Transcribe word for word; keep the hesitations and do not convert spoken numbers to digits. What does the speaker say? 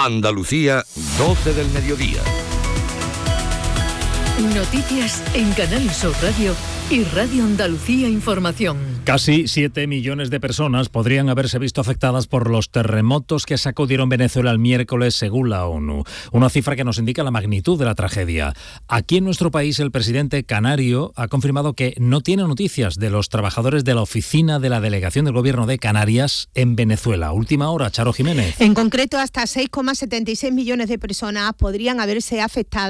Andalucía, doce del mediodía. Noticias en Canal Sur Radio y Radio Andalucía Información. Casi siete millones de personas podrían haberse visto afectadas por los terremotos que sacudieron Venezuela el miércoles, según la ONU. Una cifra que nos indica la magnitud de la tragedia. Aquí en nuestro país, el presidente canario ha confirmado que no tiene noticias de los trabajadores de la oficina de la Delegación del Gobierno de Canarias en Venezuela. Última hora, Charo Jiménez. En concreto, hasta seis coma setenta y seis millones de personas podrían haberse afectado